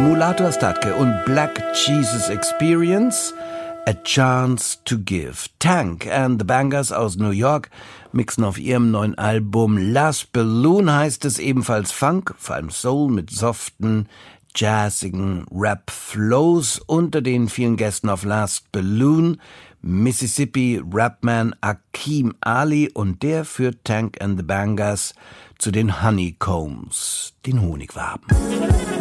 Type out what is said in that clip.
Mulatto Statke und Black Jesus Experience, A Chance to Give. Tank and the Bangers aus New York mixen auf ihrem neuen Album Last Balloon, heißt es, ebenfalls Funk, vor allem Soul mit soften, jazzigen Rap-Flows. Unter den vielen Gästen auf Last Balloon Mississippi-Rapman Akeem Ali, und der führt Tank and the Bangers zu den Honeycombs, den Honigwaben.